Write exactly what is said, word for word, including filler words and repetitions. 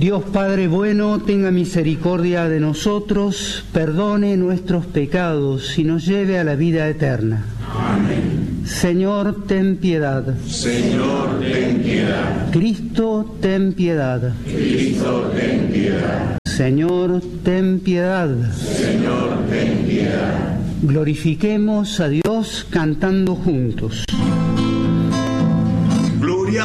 Dios Padre bueno, tenga misericordia de nosotros, perdone nuestros pecados y nos lleve a la vida eterna. Amén. Señor, ten piedad. Señor, ten piedad. Cristo, ten piedad. Cristo, ten piedad. Señor, ten piedad. Señor, ten piedad. Glorifiquemos a Dios cantando juntos.